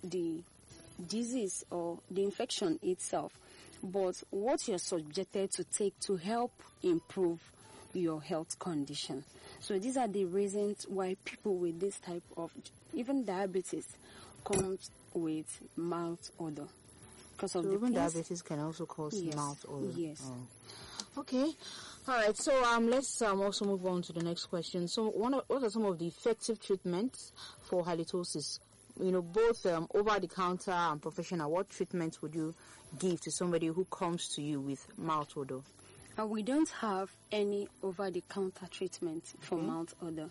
the disease or the infection itself, but what you're subjected to take to help improve your health condition. So these are the reasons why people with this type of, even diabetes, comes with mouth odor. Because of even diabetes can also cause mouth odor. Yes. Oh. Okay. All right. So let's also move on to the next question. So what are some of the effective treatments for halitosis? Both over the counter and professional. What treatments would you give to somebody who comes to you with mouth odor? We don't have any over-the-counter treatment for mouth odor.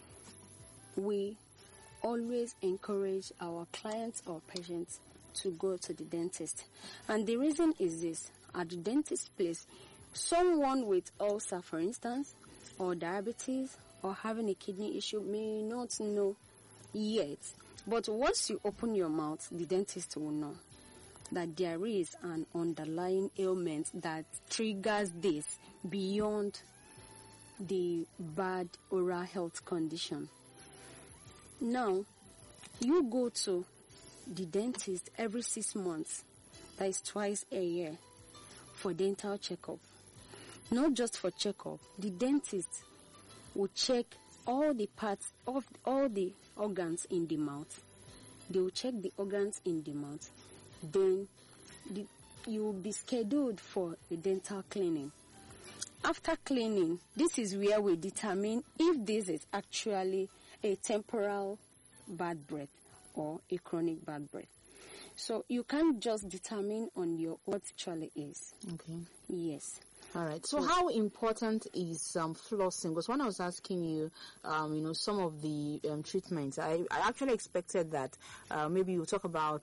We always encourage our clients or patients to go to the dentist. And the reason is this. At the dentist place, someone with ulcer, for instance, or diabetes, or having a kidney issue may not know yet. But once you open your mouth, the dentist will know that there is an underlying ailment that triggers this beyond the bad oral health condition. Now, you go to the dentist every 6 months, that is twice a year, for dental checkup. Not just for checkup, the dentist will check all the parts of all the organs in the mouth. They will check the organs in the mouth. Then you will be scheduled for a dental cleaning. After cleaning, this is where we determine if this is actually a temporal bad breath or a chronic bad breath. So you can't just determine on your what actually is. Okay. Yes. All right. So how important is flossing? Because when I was asking you, some of the treatments, I actually expected that maybe you talk about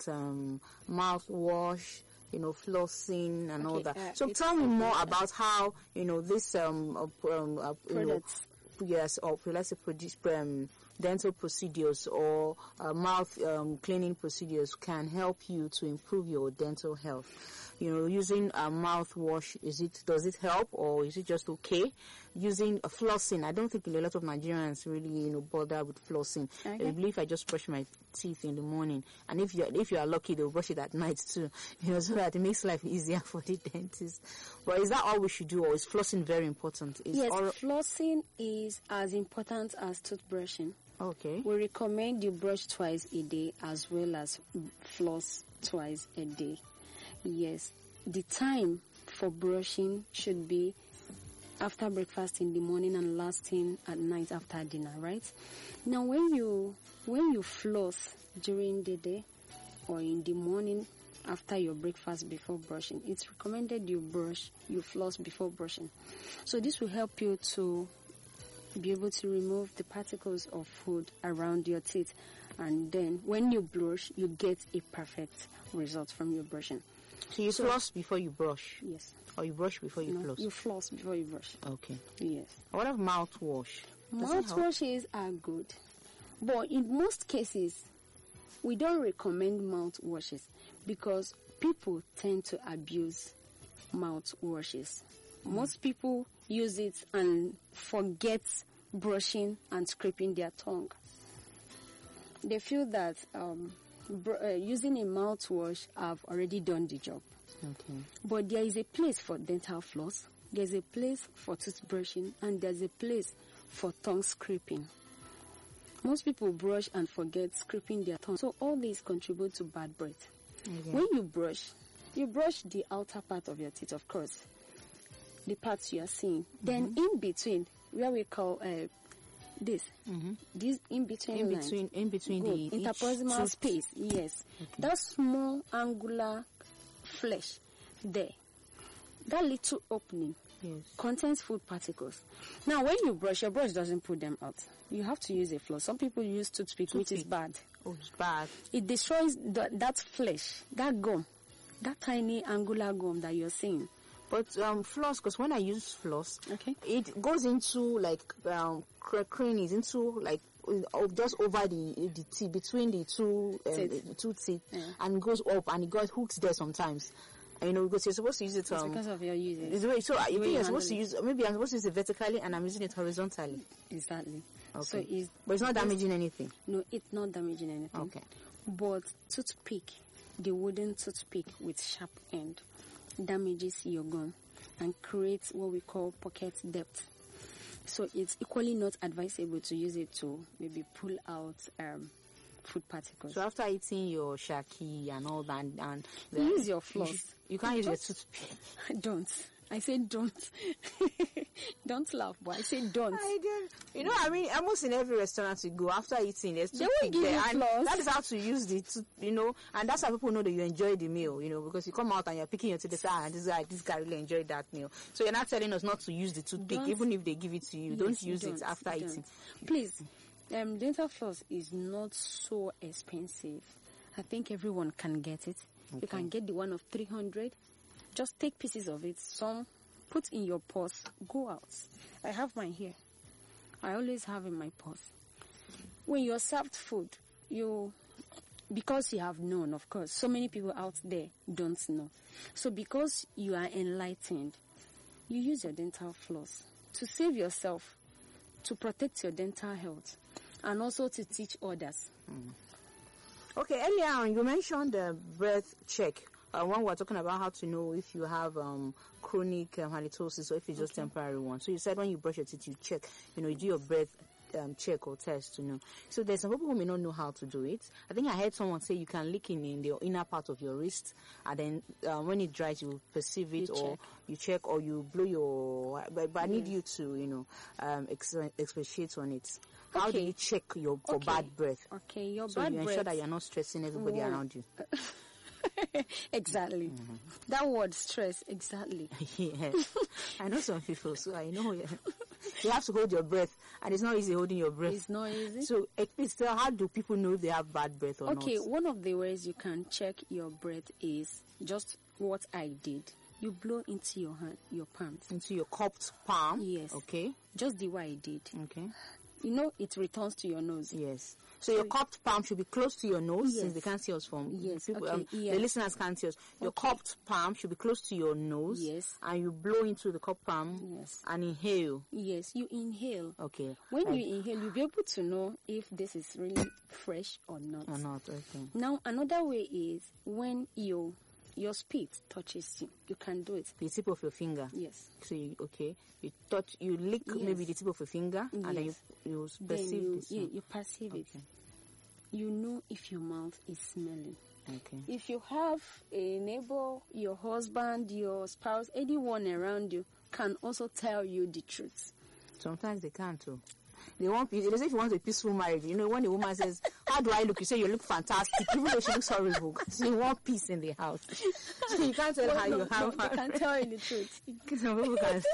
mouthwash, flossing and all that. So tell me more about how this products. Yes, or let's say dental procedures or mouth cleaning procedures can help you to improve your dental health. Using a mouthwash, does it help, or is it just okay? Using flossing, I don't think a lot of Nigerians really bother with flossing. Okay. I believe I just brush my teeth in the morning, and if you are lucky, they'll brush it at night too. So that it makes life easier for the dentist. But is that all we should do, or is flossing very important? Yes, flossing is as important as toothbrushing. Okay. We recommend you brush twice a day as well as floss twice a day. Yes, the time for brushing should be after breakfast in the morning and lasting at night after dinner, right? Now, when you floss during the day or in the morning after your breakfast before brushing, it's recommended you floss before brushing. So this will help you to be able to remove the particles of food around your teeth, and then when you brush, you get a perfect result from your brushing. So you floss before you brush? Yes. Or you brush before you floss? You floss before you brush. Okay. Yes. What of mouthwash? Mouthwashes are good, but in most cases, we don't recommend mouthwashes because people tend to abuse mouthwashes. Most people use it and forget brushing and scraping their tongue. They feel that using a mouthwash have already done the job. Okay. But there is a place for dental floss, there's a place for toothbrushing, and there's a place for tongue scraping. Most people brush and forget scraping their tongue. So all these contribute to bad breath. Okay. When you brush the outer part of your teeth, of course, the parts you are seeing. Mm-hmm. Then in between, where we call this in between the interproximal space, yes, okay. That small angular flesh there, that little opening, yes, contains food particles. Now, when you brush, your brush doesn't put them out. You have to use a floss. Some people use toothpick, which is bad. Oh, it's bad. It destroys that flesh, that gum, that tiny angular gum that you're seeing. But floss, because when I use floss, okay, it goes into like crannies, into like just over the teeth, between the two teeth, yeah, and goes up and it got hooks there sometimes. because you're supposed to use it. It's because of your usage. It's the way, so you think you're handle supposed to use, maybe I'm supposed to use it vertically and I'm using it horizontally. Exactly. Okay. So but it's not damaging anything. No, it's not damaging anything. Okay. But toothpick, the wooden toothpick with sharp end, damages your gum and creates what we call pocket depth. So it's equally not advisable to use it to maybe pull out food particles. So after eating your shaki and all that, and use your floss. You can't use your toothpick. Don't. I said don't. Don't laugh, but I said don't. I don't. I mean, almost in every restaurant you go, after eating, there's They will toothpick give there. you And floss. that is how to use the tooth, and that's how people know that you enjoy the meal, because you come out and you're picking your teeth, they say, this guy really enjoyed that meal. So you're not telling us not to use the toothpick, even if they give it to you. Yes, don't use it after don't. eating. Please, dental floss is not so expensive. I think everyone can get it. Okay. You can get the one of 300. Just take pieces of it, some put in your purse, go out. I have mine here. I always have in my purse. When you're served food, because you have known, of course, so many people out there don't know. So because you are enlightened, you use your dental floss to save yourself, to protect your dental health, and also to teach others. Okay, earlier on, you mentioned the breath check. When we're talking about how to know if you have chronic halitosis or if it's just temporary one. So you said when you brush your teeth, you check, you do your breath check or test to know. So there's some people who may not know how to do it. I think I heard someone say you can lick in the inner part of your wrist, and then when it dries, you perceive it, you check, or you blow your. But I need you to, expatiate on it. How do you check for bad breath? Okay, your so bad you breath. ensure that you're not stressing everybody around you. Exactly. That word, stress, exactly. Yes. I know some people, so I know you have to hold your breath, and it's not easy holding your breath. It's not easy. So, how do people know if they have bad breath or not? Okay, one of the ways you can check your breath is just what I did. You blow into your hand, your palms. Into your cupped palm? Yes. Okay. Just the way I did. Okay. It returns to your nose. Yes. So your cupped palm should be close to your nose, since they can't see us from people. The listeners can't see us. Your cupped palm should be close to your nose. Yes. And you blow into the cupped palm. Yes. And inhale. Yes, you inhale. Okay. When you inhale, you'll be able to know if this is really fresh or not. Okay. Now, another way is when your spit touches you. You can do it. The tip of your finger. Yes. So you lick maybe the tip of your finger, and then you perceive this. Yeah, you perceive it. You know if your mouth is smelling. Okay. If you have a neighbor, your husband, your spouse, anyone around you can also tell you the truth. Sometimes they can't too. They say if you want a peaceful marriage, when a woman says, "How do I look?" You say, "You look fantastic," even though she looks horrible, because you want peace in the house. So you can't tell her you have. They can't tell you the truth. Some people can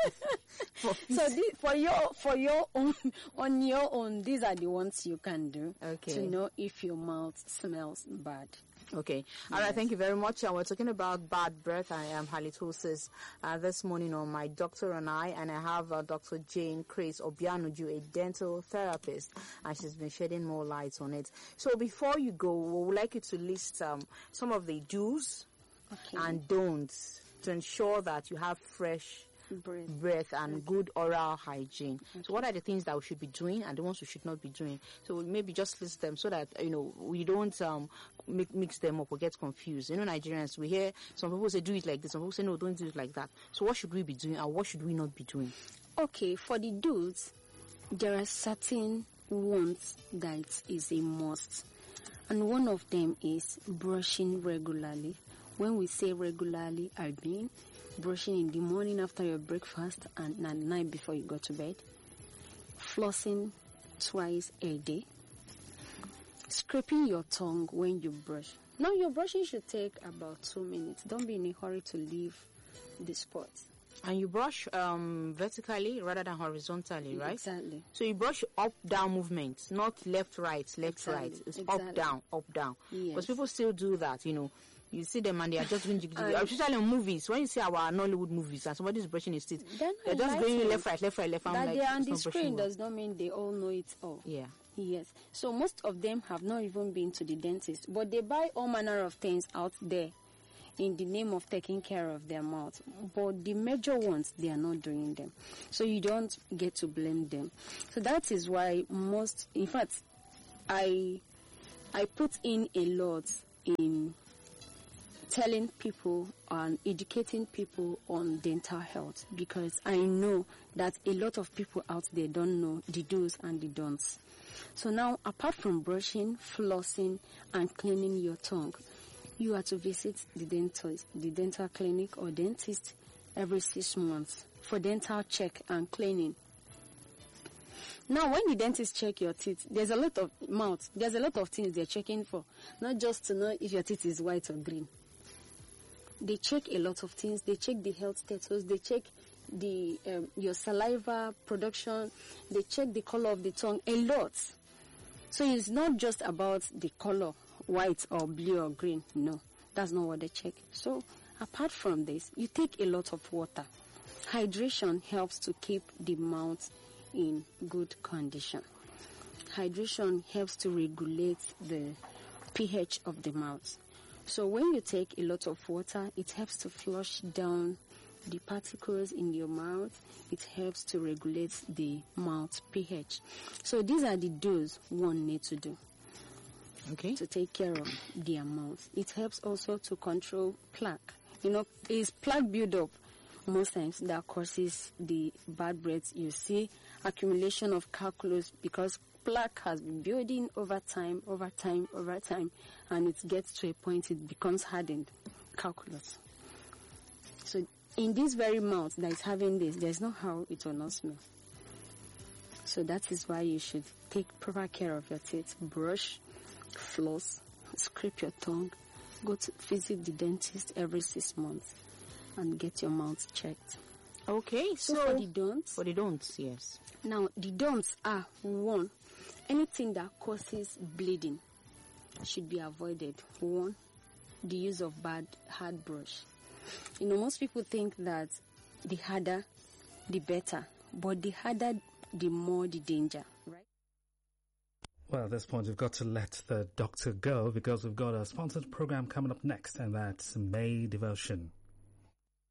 So for your own, on your own, these are the ones you can do to know if your mouth smells bad. Okay. All right. Thank you very much. We're talking about bad breath. I am halitosis this morning on My Doctor and I have Dr. Jane Grace Obianuju, a dental therapist, and she's been shedding more light on it. So before you go, we would like you to list some of the do's and don'ts to ensure that you have fresh breath and good oral hygiene. So what are the things that we should be doing and the ones we should not be doing? So maybe just list them so that we don't mix them up or get confused. Nigerians, we hear some people say do it like this, some people say no, don't do it like that. So what should we be doing and what should we not be doing? Okay, for the do's, there are certain ones that is a must, and one of them is brushing regularly. When we say regularly, I mean brushing in the morning after your breakfast and at night before you go to bed, flossing twice a day, scraping your tongue when you brush. Now your brushing should take about 2 minutes. Don't be in a hurry to leave the spot. And you brush vertically rather than horizontally, right? Exactly. So you brush up-down movements, not left-right, left-right. It's up-down, up-down. Yes. Because people still do that, You see them and they are just doing especially in movies. When you see our Nollywood movies and somebody is brushing his teeth, they're just going left, right. That they are on the screen does not mean they all know it all. Yeah. Yes. So most of them have not even been to the dentist, but they buy all manner of things out there. in the name of taking care of their mouth, but the major ones, they are not doing them. So you don't get to blame them. So that is why in fact, I put in a lot in telling people and educating people on dental health, because I know that a lot of people out there don't know the do's and the don'ts. So now, apart from brushing, flossing, and cleaning your tongue, you are to visit the dental clinic or dentist every 6 months for dental check and cleaning. Now, when the dentist check your teeth, there's a lot of things they're checking for, not just to know if your teeth is white or green. They check a lot of things. They check the health status. They check your saliva production. They check the color of the tongue, a lot. So it's not just about the color, white or blue or green. No, that's not what they check. So apart from this, you take a lot of water. Hydration helps to keep the mouth in good condition. Hydration helps to regulate the pH of the mouth. So when you take a lot of water, it helps to flush down the particles in your mouth. It helps to regulate the mouth pH. So these are the do's one needs to do. Okay. To take care of their mouth. It helps also to control plaque. It's plaque buildup most times that causes the bad breath. You see accumulation of calculus because plaque has been building over time, and it gets to a point it becomes hardened calculus. So in this very mouth that is having this, there's no how it will not smell. So that is why you should take proper care of your teeth. Brush, floss, scrape your tongue, go to visit the dentist every 6 months, and get your mouth checked. Okay, so for the don'ts. For the don'ts, yes. Now, the don'ts are, 1, anything that causes bleeding should be avoided. 1, the use of hard brush. Most people think that the harder, the better. But the harder, the more the danger, right? Well, at this point, we've got to let the doctor go because we've got a sponsored program coming up next, and that's May Devotion.